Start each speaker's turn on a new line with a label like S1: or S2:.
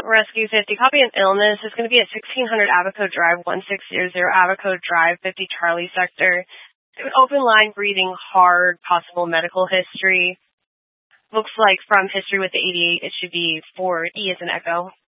S1: Rescue 50, copy an illness. It's going to be at 1600 Abaco Drive, 1600 Abaco Drive, 50 Charlie Sector. Open line, breathing hard, possible medical history. Looks like from history with the 88, it should be for E as an echo.